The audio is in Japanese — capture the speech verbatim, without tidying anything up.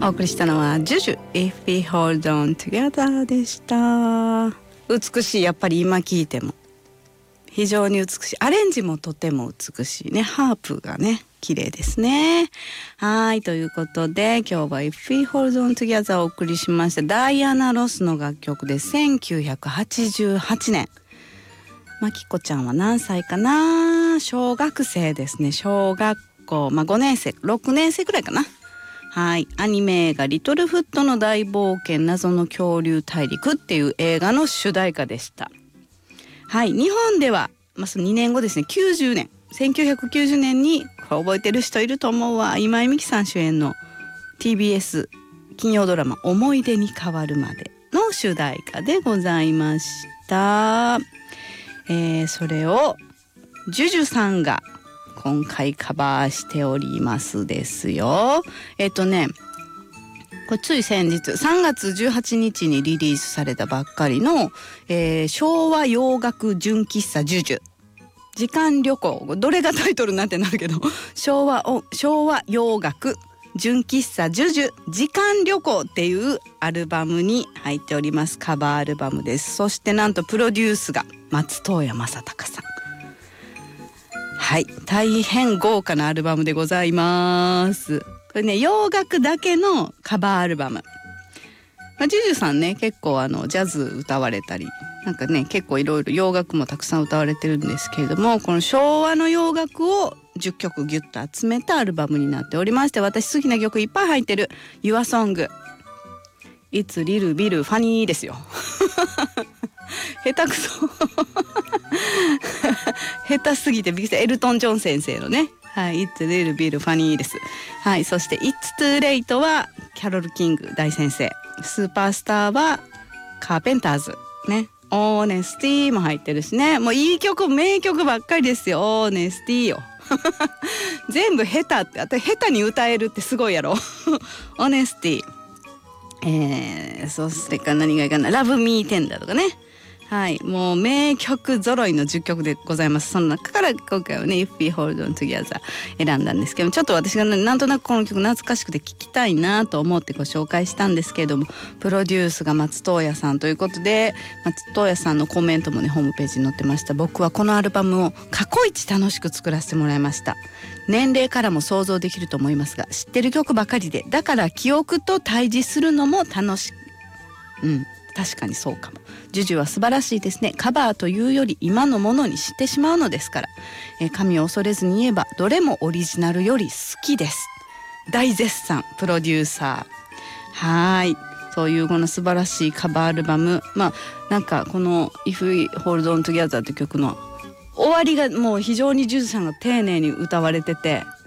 お送りしたのはジュジュ If We Hold On Together でした。美しい、やっぱり今聴いても非常に美しい。アレンジもとても美しいね。ハープがね綺麗ですね。はい、ということで今日は If We Hold On Together をお送りしました。ダイアナ・ロスの楽曲でせんきゅうひゃくはちじゅうはちねん。まきこちゃんは何歳かな。小学生ですね。小学校、まあ、ごねん生ろくねん生くらいかな。はい、アニメ映画リトルフットの大冒険謎の恐竜大陸っていう映画の主題歌でした。はい、日本では、まあ、そのにねんごですね、きゅうじゅうねんせんきゅうひゃくきゅうじゅうねんにこれ覚えてる人いると思うわ。今井美樹さん主演の ティービーエス 金曜ドラマ思い出に変わるまでの主題歌でございました。えー、それをジュジュさんが今回カバーしておりますですよ。えっとねこれつい先日さんがつじゅうはちにちにリリースされたばっかりの、えー、昭和洋楽純喫茶ジュジュ時間旅行、どれがタイトルになってなるけど昭和お昭和洋楽純喫茶ジュジュ時間旅行っていうアルバムに入っております。カバーアルバムです。そしてなんとプロデュースが松任谷正隆さん。はい、大変豪華なアルバムでございます。これね洋楽だけのカバーアルバム、まあ、ジュジュさんね結構あのジャズ歌われたりなんかね結構いろいろ洋楽もたくさん歌われてるんですけれども、この昭和の洋楽をじゅっきょくギュッと集めたアルバムになっておりまして、私好きな曲いっぱい入ってる。 YourSong It's Little Bit Funny ですよ下手くそ下手すぎてびっくりした。エルトン・ジョン先生のね、はい、It's Little Bit Funny です。はい、そして It's Too Late はキャロル・キング大先生、スーパースターはカーペンターズね、オーネスティも入ってるしね、もういい曲名曲ばっかりですよ。オーネスティよ全部下手って、あと下手に歌えるってすごいやろオーネスティ、えー、そしてか何がいいかな、ラブミーテンダーとかね、はい、もう名曲揃いのじゅっきょくでございます。その中から今回はね If We Hold On Together 選んだんですけど、ちょっと私が、ね、なんとなくこの曲懐かしくて聴きたいなと思ってご紹介したんですけれども、プロデュースが松任谷さんということで、松任谷さんのコメントもねホームページに載ってました。僕はこのアルバムを過去一楽しく作らせてもらいました。年齢からも想像できると思いますが、知ってる曲ばかりで、だから記憶と対峙するのも楽しく、うん確かにそうかも。ジュジュは素晴らしいですね。カバーというより今のものに知ってしまうのですから、えー、神を恐れずに言えばどれもオリジナルより好きです。大絶賛プロデューサー。はい、そういうこの素晴らしいカバーアルバム、まあなんかこの If We Hold On Together って曲の終わりがもう非常にジュジュさんが丁寧に歌われてて、